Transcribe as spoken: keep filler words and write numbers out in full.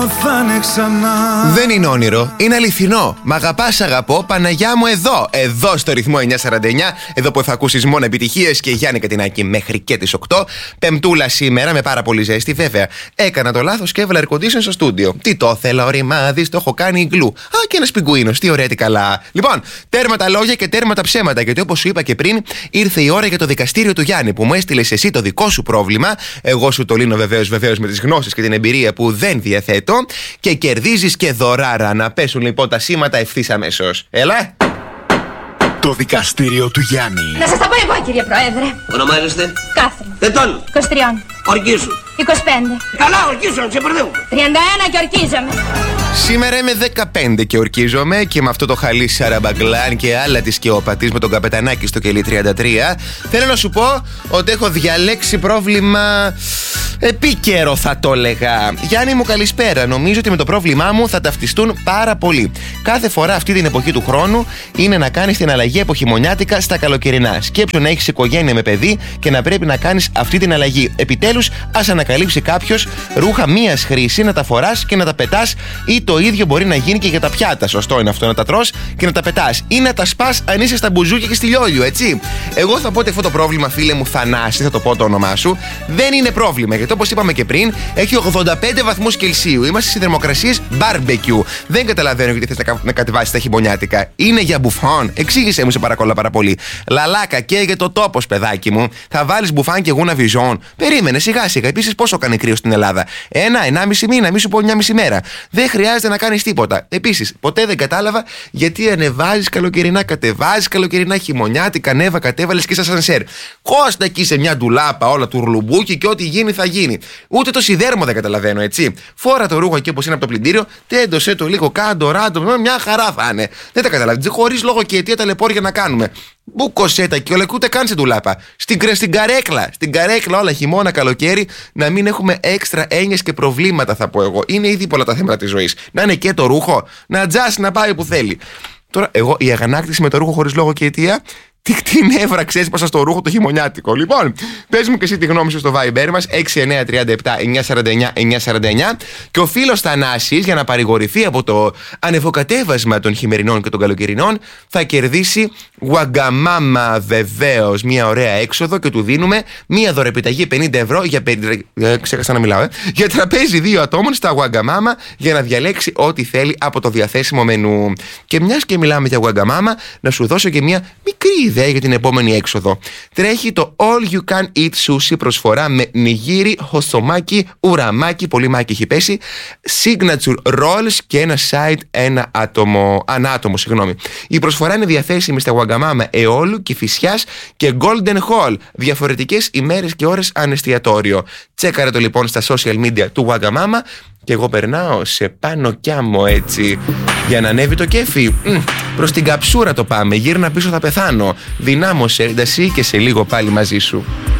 Δεν είναι όνειρο, είναι αληθινό. Μ' αγαπάς, αγαπώ, Παναγιά μου εδώ. Εδώ στο ρυθμό εννιακόσια σαράντα εννιά. Εδώ που θα ακούσεις μόνο επιτυχίες και Γιάννη Κατινάκη μέχρι και τις οκτώ. Πεμπτούλα σήμερα με πάρα πολύ ζέστη, βέβαια. Έκανα το λάθος και έβαλα air condition στο στούντιο. Τι το θέλω, ρημάδι, το έχω κάνει γκλου. Α, και ένας πιγκουίνος, τι ωραία, τι καλά. Λοιπόν, τέρμα τα λόγια και τέρμα τα ψέματα. Γιατί όπως σου είπα και πριν, ήρθε η ώρα για το δικαστήριο του Γιάννη που μου έστειλες εσύ το δικό σου πρόβλημα. Εγώ σου το λύνω βεβαίως, βεβαίως με τις γνώσεις και την εμπειρία που δεν διαθέτω. Και κερδίζεις και δωράρα. Να πέσουν λοιπόν τα σήματα ευθύς αμέσως. Έλα! Το δικαστήριο του Γιάννη. Να σας τα πω εγώ, κύριε Πρόεδρε. Ονομάζεστε? Κάθριν. Ετών. είκοσι τρία. Ορκίσου. είκοσι πέντε. Καλά, ορκίσου, σε μπερδεύουμε. τριάντα ένα και ορκίζομαι. Σήμερα είμαι δεκαπέντε και ορκίζομαι και με αυτό το χαλί Σαραμπαγκλάν και άλλα της Κεόπατης με τον καπετανάκι στο κελί τριάντα τρία. Θέλω να σου πω ότι έχω διαλέξει πρόβλημα επίκαιρο, θα το έλεγα. Γιάννη μου, καλησπέρα. Νομίζω ότι με το πρόβλημά μου θα ταυτιστούν πάρα πολύ. Κάθε φορά αυτή την εποχή του χρόνου είναι να κάνεις την αλλαγή από χειμωνιάτικα στα καλοκαιρινά. Σκέψου να έχεις οικογένεια με παιδί και να πρέπει να κάνεις αυτή την αλλαγή. Επιτέλους, ας ανακαλύψει κάποιος ρούχα μίας χρήση να τα φοράς και να τα πετάς, ή το ίδιο μπορεί να γίνει και για τα πιάτα. Σωστό είναι αυτό, να τα τρως και να τα πετάς, ή να τα σπάς αν είσαι στα μπουζούκια και στη λιόλιο, έτσι. Εγώ θα πω ότι αυτό το πρόβλημα, φίλε μου Θανάση, θα το πω το όνομά σου, δεν είναι πρόβλημα. Γιατί όπως είπαμε και πριν, έχει ογδόντα πέντε βαθμούς Κελσίου. Είμαστε σε θερμοκρασίες barbecue. Δεν καταλαβαίνω γιατί θες να κατεβάσεις τα χειμωνιάτικα. Είναι για μπουφάν. Εξήγησέ μου, σε παρακαλώ πάρα πολύ. Λαλάκα, καίγεται το τόπος, παιδάκι μου. Θα βάλεις μπουφάν και γούνα βιζόν. Περίμενε, σιγά σιγά. Επίσης, πόσο κάνει κρύο στην Ελλάδα? Ένα, ενάμιση μήνα, μη σου πω μια μισή μέρα. Δεν χρειάζεται να κάνεις τίποτα. Επίσης, ποτέ δεν κατάλαβα γιατί ανεβάζεις καλοκαιρινά, κατεβάζεις καλοκαιρινά, χειμωνιάτικα, ανέβα, κατέβαλες και στα σανσέρ. Κόστα εκεί σε μια ντουλάπα όλα του ρουλουμπούκι και ό,τι γίνει θα γίνει. Ούτε το σιδέρμο δεν καταλαβαίνω, έτσι. Φόρα το ρούχο εκεί όπως είναι από το πλυντήριο, τέντωσε το λίγο, κάντο, ράντο, μια χαρά θα είναι. Δεν τα καταλαβαίνω. Χωρίς λόγο και αιτία ταλαιπώρια να κάνουμε. Μπούκοσέ τα και όλα, ούτε καν σε ντουλάπα. Στην, στην καρέκλα, στην καρέκλα όλα χειμώνα, καλοκαίρι, να μην έχουμε έξτρα έννοιες και προβλήματα, θα πω εγώ. Είναι ήδη πολλά τα θέματα της ζωής. Να είναι και το ρούχο, να τζάσει να πάει που θέλει. Τώρα, εγώ η αγανάκτηση με το ρούχο χωρίς λόγο και αιτία. Τι νεύρα ξέσπασα στο ρούχο το χειμωνιάτικο. Λοιπόν, πες μου και εσύ τη γνώμη σου στο Viber μας έξι εννιά τρία επτά εννιά σαράντα εννιά εννιά σαράντα εννιά. Και ο φίλος Θανάσης, για να παρηγορηθεί από το ανεβοκατέβασμα των χειμερινών και των καλοκαιρινών, θα κερδίσει Wagamama, βεβαίως, μια ωραία έξοδο, και του δίνουμε μια δωρεπιταγή πενήντα ευρώ για, περι... ε, ξέχασα να μιλάω, ε, για τραπέζι δύο ατόμων στα Wagamama για να διαλέξει ό,τι θέλει από το διαθέσιμο μενού. Και μιας και μιλάμε για Wagamama, να σου δώσω και μια μικρή ιδέα για την επόμενη έξοδο. Τρέχει το All You Can Eat Sushi προσφορά με νιγίρι, χωσομάκι, ουραμάκι, πολύ μάκι έχει πέσει, signature rolls και ένα side ένα άτομο, ανάτομο, συγγνώμη. Η προσφορά είναι διαθέσιμη στα Wagamama Εόλου, Κηφισιάς και Golden Hall. Διαφορετικές ημέρες και ώρες ανεστιατόριο. Τσέκαρε το λοιπόν στα social media του Wagamama και εγώ περνάω σε πάνω κι άμμο, έτσι, για να ανέβει το κέφι. Μ, προς την καψούρα το πάμε. Γύρνα πίσω, θα πεθάνω. Δυνάμωσε ένταση και σε λίγο πάλι μαζί σου.